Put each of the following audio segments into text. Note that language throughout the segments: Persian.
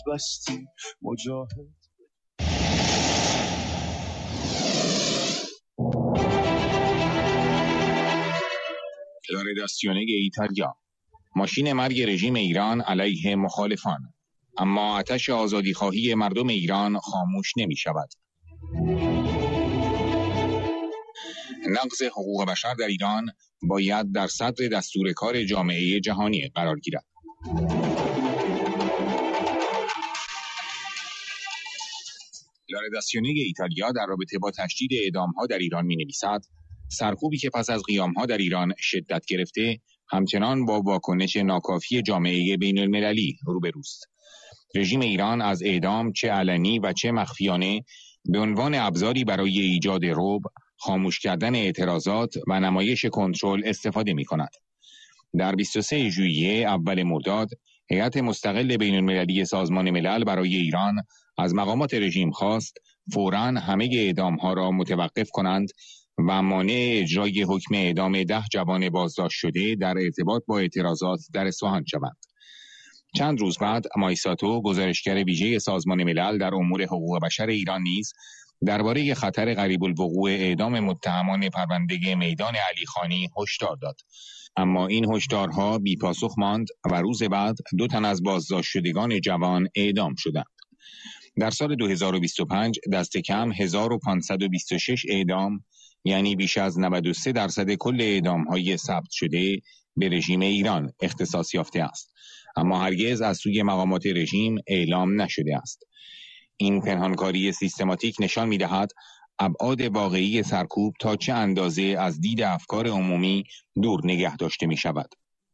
بستی مجاهد. La redazione ایتالیا. ماشین مرگ رژیم ایران علیه مخالفان، اما آتش آزادیخواهی مردم ایران خاموش نمی شود. نقض حقوق بشر در ایران باید در صدر دستور کار جامعه جهانی قرار گیرد. لا رداسیونه ایتالیا در رابطه با تشدید اعدام‌ها در ایران می‌نویسد: سرکوبی که پس از قیام‌ها در ایران شدت گرفته، همچنان با واکنش ناکافی جامعه بین‌المللی روبروست. رژیم ایران از اعدام چه علنی و چه مخفیانه به عنوان ابزاری برای ایجاد رعب، خاموش کردن اعتراضات و نمایش کنترل استفاده می‌کند. در 23 ژوئیه اول مرداد، هیئت مستقل بین‌المللی سازمان ملل برای ایران از مقامات رژیم خواست فوراً همه اعدام‌ها را متوقف کنند و مانع اجرای حکم اعدام 10 جوان بازداشت شده در ارتباط با اعتراضات در اصفهان شوند. چند روز بعد مایساتو، گزارشگر ویژه سازمان ملل در امور حقوق بشر ایران نیز درباره خطر قریب الوقوع اعدام متهمان پرونده میدان علیخانی هشدار داد. اما این هشدارها بی‌پاسخ ماند و روز بعد 2 تن از بازداشت شدگان جوان اعدام شدند. در سال 2025 دست کم 1526 اعدام، یعنی بیش از 93% کل اعدام‌های ثبت شده، به رژیم ایران اختصاص یافته است، اما هرگز از سوی مقامات رژیم اعلام نشده است. این پنهانکاری سیستماتیک نشان می‌دهد ابعاد واقعی سرکوب تا چه اندازه از دید افکار عمومی دور نگه داشته می‌شود.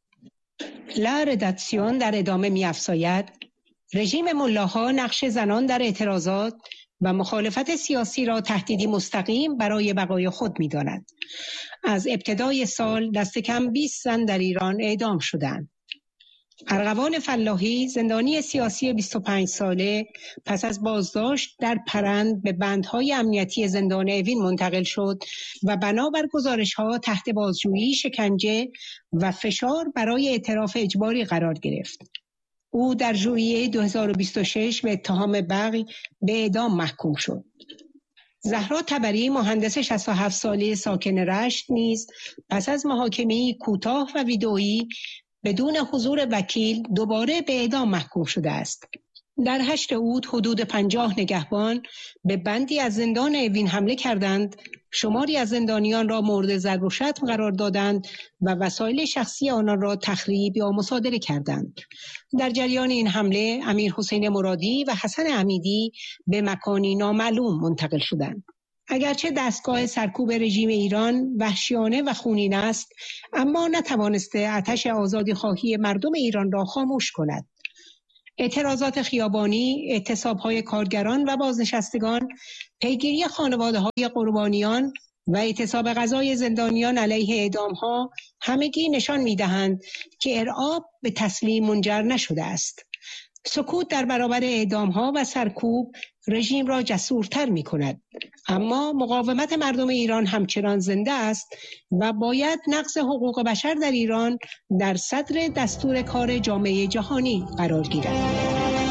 لا رداسیون در ادامه می‌افزاید: رژیم ملاها نقش زنان در اعتراضات و مخالفت سیاسی را تهدیدی مستقیم برای بقای خود می‌داند. از ابتدای سال دست کم 20 زن در ایران اعدام شدند. ارغوان فلاحی، زندانی سیاسی 25 ساله، پس از بازداشت در پرند به بندهای امنیتی زندان اوین منتقل شد و بنابر گزارش‌ها تحت بازجویی، شکنجه و فشار برای اعتراف اجباری قرار گرفت. او در ژوئیه 2026 به اتهام بغی به اعدام محکوم شد. زهرا تبری، مهندس 67 ساله ساکن رشت، نیز پس از محاکمه‌ای کوتاه و ویدئویی بدون حضور وکیل دوباره به اعدام محکوم شده است. در 8 اود حدود 50 نگهبان به بندی از زندان اوین حمله کردند، شماری از زندانیان را مورد ضرب و شتم قرار دادند و وسایل شخصی آنان را تخریب یا مصادره کردند. در جریان این حمله امیر حسین مرادی و حسن امیدی به مکانی نامعلوم منتقل شدند. اگرچه دستگاه سرکوب رژیم ایران وحشیانه و خونین است، اما نتوانسته آتش آزادیخواهی مردم ایران را خاموش کند. اعتراضات خیابانی، اعتصاب‌های کارگران و بازنشستگان، پیگیری خانواده‌های قربانیان و اعتصاب غذای زندانیان علیه اعدام‌ها همگی نشان می‌دهند که ارعاب به تسلیم منجر نشده است. سکوت در برابر اعدام‌ها و سرکوب رژیم را جسورتر می‌کند، اما مقاومت مردم ایران همچنان زنده است و باید نقض حقوق بشر در ایران در صدر دستور کار جامعه جهانی قرار گیرد.